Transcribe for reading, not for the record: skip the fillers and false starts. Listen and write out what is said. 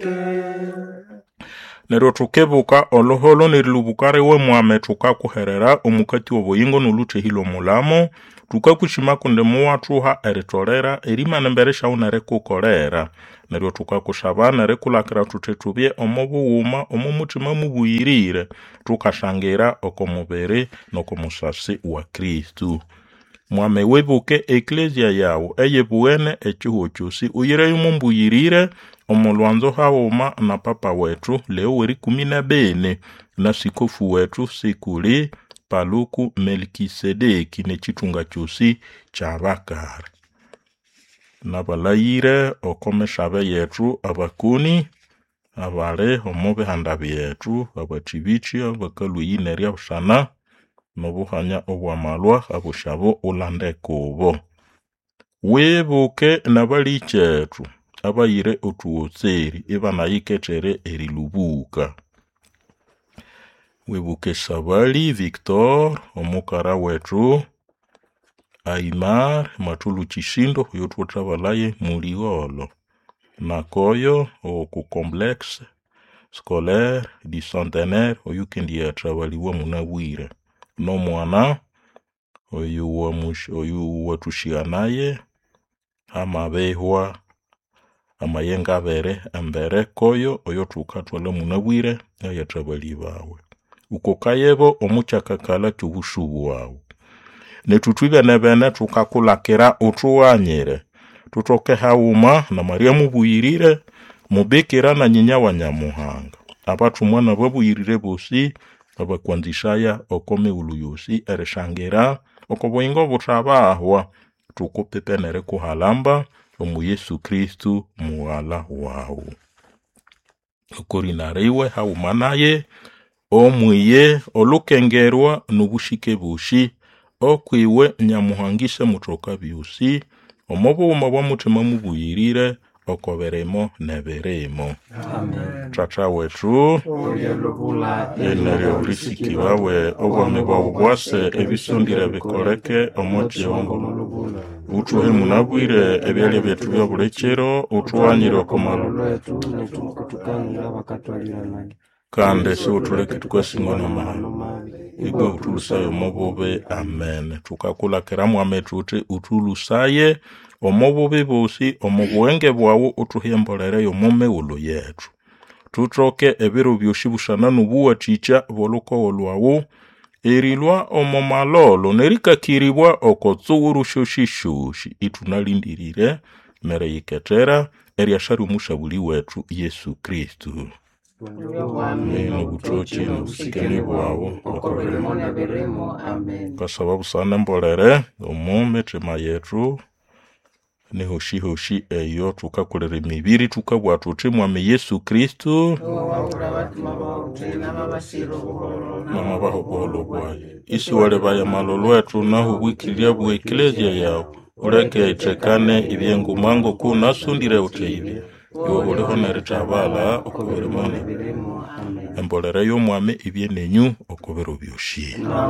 Neryo thukebuka oloholo nerilubukariwe mwame thukakuherera omukati w'obuyingo noluthehilo mulamo thukakushima kundi muwathuha eritolera erimana embere shawu nerikukolera neryo thukakushaba nerikulakira thuthi thubye omo bughuma omo muthima mubuyirire thukashangira okomubiri nokomusasi wa Kristu. Mwame webuke eklesia yawu eyebuwene echihuo kyosi uyireyo mumbuyirire omulwanzo hauma na papa wetu Leo weri 14 na sikofu wetu Sikuli Paluku Melkisedeki nechitunga kyosi chabakari. Nabalayire okomeshabe yetu abakuni abale omubihanda byetu abachibichi abakaluyine ryabshana nobuhanya obwamalwa abushabo ulande kubo. Webuke nabali chetu abayire otuwotseri ibanayiketere erilubuka. Webuke Sabali Victor omukara wetu Aimar Matulu Chishindo yotwothabalaye muliolo nakoyo oku complexe scolaire du centenaire oyukendi yathabaliwa munabwire no mwana oyu watushianaye amabehwa amayengabere embere koyo oyo thukatwala munabwire ayathabali bawe ukokayebo omuchakakala tubushubu wawe netutwibene bene thukakulakira uthuwanyire tutoke hauma na Maria mubuyirire mubekera na nyinya wa Nyamuhanga abathumwana babuyirire bosi abakwanzishaya okome uluyosi erishangira okobuyingo buthabahwa thukupepenere kuhalamba omu Yesu Kristu muwala wawu okorinariwe hauma naye omwiye olukengerwa nubushike bushi okwiwe Nyamuhangise mutoka byosi omubuuma bwa mutima mubuyirire okoberemo neberemo. Amen. Tata wetu eneryo bulisiki bawe obwami bwawe bwase ebisondire bikoleke omoje wangu utuhe munabwire ebyali byetu bya bulekero utuwanyire okomalo kandi si utuleke tukwesinga n'amahano igwe utulusaye omobobe. Amen. Tukakulakira mwame tuti utulusaye omobobe bosi omubuwenge bwawo utuhembolere yomume ulo yetu tutoke ebiro byoshibushana nubuwachicha boluko olwawo erilwa omomalolo nerikakiribwa okotsuwuru shoshishoshi itunalindirire mere yiketera eriashari umushabuli wetu Yesu Kristu. Nino butochi nubusikeni bwawo okoberemo neberemo. Amen. Kasababu sana mbolere omumetima yetu nehoshi eyo tukakolera emibiri tukabwa tuti mwami Yesu Kristu mama bahobolo bwaye isi wale baya malolo wetu naho bwikirya bwa eklesia yawo ureke itekane ibyengumango kunasundire uteibi yobuleho neritabala okuberemo embolera y'omwami ibyenenyu okubero byoshi.